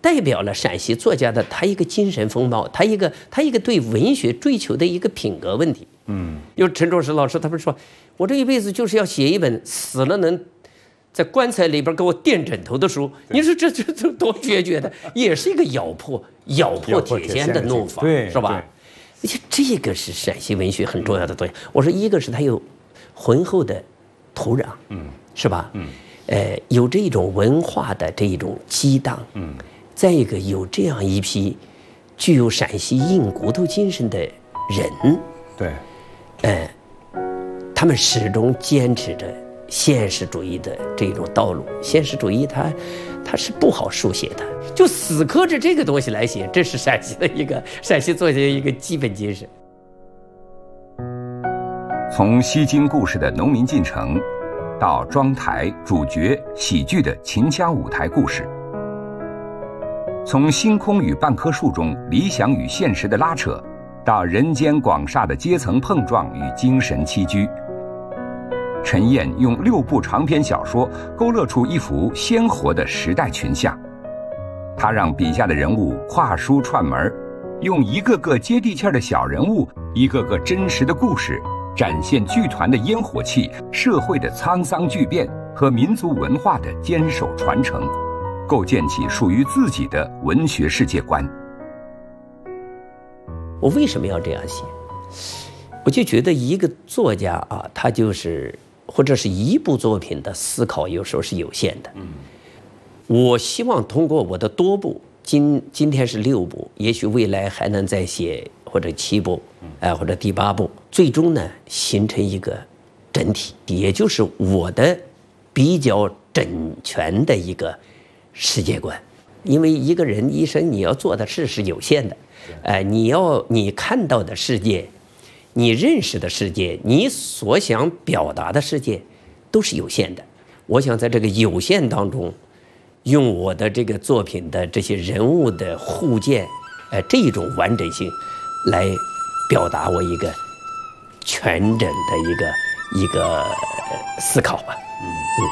代表了陕西作家的他一个精神风貌，他一个对文学追求的一个品格问题。有陈忠实老师他们说，我这一辈子就是要写一本死了能在棺材里边给我垫枕头的书。你说这多决绝的，也是一个咬破铁锨的弄法，是吧？而且这个是陕西文学很重要的东西。我说，一个是它有浑厚的土壤，是吧？有这种文化的这种激荡，再一个有这样一批具有陕西硬骨头精神的人，对，他们始终坚持着现实主义的这种道路。现实主义它是不好书写的，就死磕着这个东西来写，这是陕西作家的一个基本精神。 从西京故事的农民进城，到庄台、主角、喜剧的秦腔舞台故事，从星空与半棵树中理想与现实的拉扯，到人间广厦的阶层碰撞与精神栖居，陈燕用6部长篇小说勾勒出一幅鲜活的时代群像。他让笔下的人物跨书串门，用一个个接地气的小人物，一个个真实的故事，展现剧团的烟火气、社会的沧桑巨变和民族文化的坚守传承，构建起属于自己的文学世界观。 我为什么要这样写？我就觉得一个作家啊，他就是或者是一部作品的思考有时候是有限的。我希望通过我的多部，今天是6部，也许未来还能再写或者7部，或者第8部，最终呢形成一个整体，也就是我的比较整全的一个世界观。因为一个人一生你要做的事是有限的，你看到的世界，你认识的世界，你所想表达的世界都是有限的。我想在这个有限当中，用我的这个作品的这些人物的互鉴，这种完整性来表达我一个全整的一个思考吧。